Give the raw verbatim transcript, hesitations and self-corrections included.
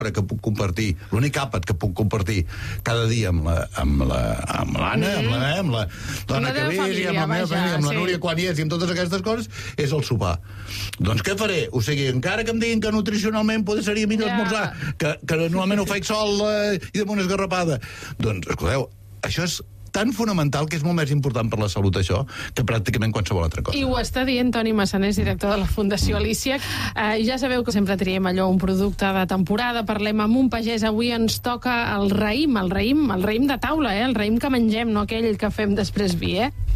que puc compartir, l'únic àpat que puc compartir cada dia amb la amb la amb l'Anna, amb la amb la dona que ve, i amb la meva família, amb la Núria quan hi és, i amb totes aquestes coses, és el sopar. Doncs què faré? O sigui, encara que em diguin que nutricionalment potser seria millor esmorzar, que, que normalment ho faig sol eh, i damunt esgarrapada. Doncs, escolteu, això és tan fonamental que és molt més important per la salut això que pràcticament qualsevol altra cosa. I ho està dient Toni Massanés, director de la Fundació Alícia. Eh, ja sabeu que sempre triem allò, un producte de temporada, parlem amb un pagès, avui ens toca el raïm, el raïm, el raïm de taula, eh? El raïm que mengem, no aquell que fem després vi, eh?